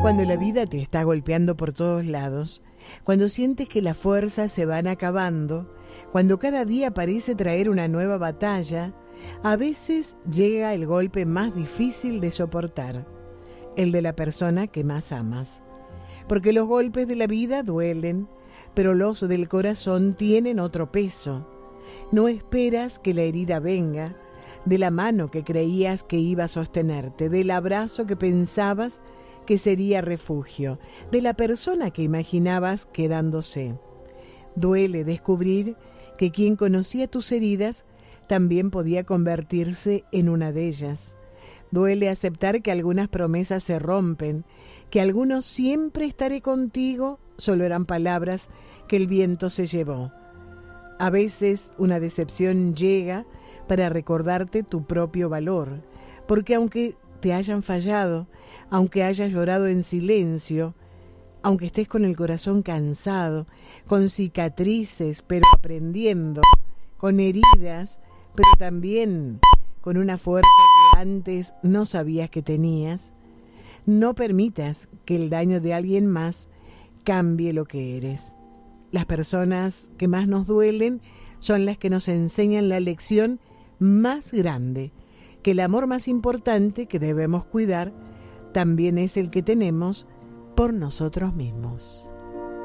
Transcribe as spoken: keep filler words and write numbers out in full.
Cuando la vida te está golpeando por todos lados, cuando sientes que las fuerzas se van acabando, cuando cada día parece traer una nueva batalla, a veces llega el golpe más difícil de soportar, el de la persona que más amas. Porque los golpes de la vida duelen, pero los del corazón tienen otro peso. No esperas que la herida venga de la mano que creías que iba a sostenerte, del abrazo que pensabas que sería refugio, de la persona que imaginabas quedándose. Duele descubrir que quien conocía tus heridas también podía convertirse en una de ellas. Duele aceptar que algunas promesas se rompen, que algunos siempre estaré contigo solo eran palabras que el viento se llevó. A veces una decepción llega para recordarte tu propio valor, porque aunque te hayan fallado, aunque hayas llorado en silencio, aunque estés con el corazón cansado, con cicatrices, pero aprendiendo, con heridas, pero también con una fuerza que antes no sabías que tenías, no permitas que el daño de alguien más cambie lo que eres. Las personas que más nos duelen son las que nos enseñan la lección más grande, que el amor más importante que debemos cuidar también es el que tenemos por nosotros mismos.